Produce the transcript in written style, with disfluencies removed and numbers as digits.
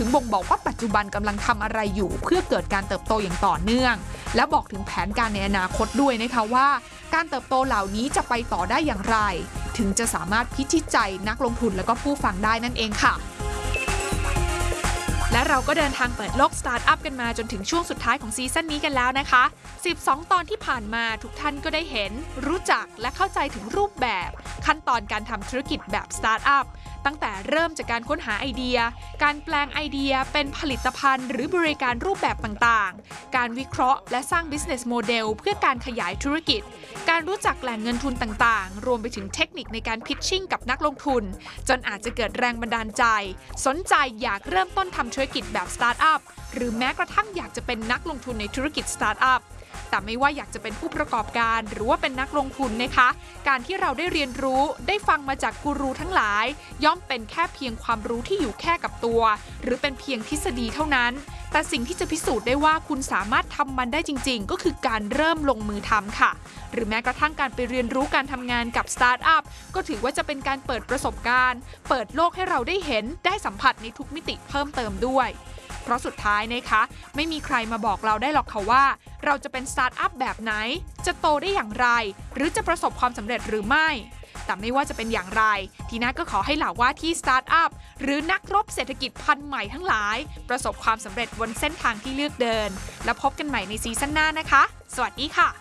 บ่งบอกว่าปัจจุบันกำลังทำอะไรอยู่เพื่อเกิดการเติบโตอย่างต่อเนื่องและบอกถึงแผนการในอนาคตด้วยนะคะว่าการเติบโตเหล่านี้จะไปต่อได้อย่างไรถึงจะสามารถพิชิตใจนักลงทุนและก็ผู้ฟังได้นั่นเองค่ะและเราก็เดินทางเปิดโลกสตาร์ทอัพกันมาจนถึงช่วงสุดท้ายของซีซั่นนี้กันแล้วนะคะ12 ตอนที่ผ่านมาทุกท่านก็ได้เห็นรู้จักและเข้าใจถึงรูปแบบขั้นตอนการทำธุรกิจแบบสตาร์ทอัพตั้งแต่เริ่มจากการค้นหาไอเดียการแปลงไอเดียเป็นผลิตภัณฑ์หรือบริการรูปแบบต่างๆการวิเคราะห์และสร้าง business model เพื่อการขยายธุรกิจการรู้จักแหล่งเงินทุนต่างๆรวมไปถึงเทคนิคในการพิชชิ่งกับนักลงทุนจนอาจจะเกิดแรงบันดาลใจสนใจอยากเริ่มต้นทำธุรกิจแบบสตาร์ทอัพหรือแม้กระทั่งอยากจะเป็นนักลงทุนในธุรกิจสตาร์ทอัพแต่ไม่ว่าอยากจะเป็นผู้ประกอบการหรือว่าเป็นนักลงทุนนะคะการที่เราได้เรียนรู้ได้ฟังมาจากกูรูทั้งหลายย่อมเป็นแค่เพียงความรู้ที่อยู่แค่กับตัวหรือเป็นเพียงทฤษฎีเท่านั้นแต่สิ่งที่จะพิสูจน์ได้ว่าคุณสามารถทำมันได้จริงๆก็คือการเริ่มลงมือทำค่ะหรือแม้กระทั่งการไปเรียนรู้การทำงานกับสตาร์ทอัพก็ถือว่าจะเป็นการเปิดประสบการณ์เปิดโลกให้เราได้เห็นได้สัมผัสในทุกมิติเพิ่มเติมด้วยเพราะสุดท้ายนะคะไม่มีใครมาบอกเราได้หรอกค่ะว่าเราจะเป็นสตาร์ทอัพแบบไหนจะโตได้อย่างไรหรือจะประสบความสำเร็จหรือไม่แต่ไม่ว่าจะเป็นอย่างไรทีน่าก็ขอให้เหล่าว่าที่สตาร์ทอัพหรือนักรบเศรษฐกิจพันธุ์ใหม่ทั้งหลายประสบความสำเร็จบนเส้นทางที่เลือกเดินแล้วพบกันใหม่ในซีซั่นหน้านะคะสวัสดีค่ะ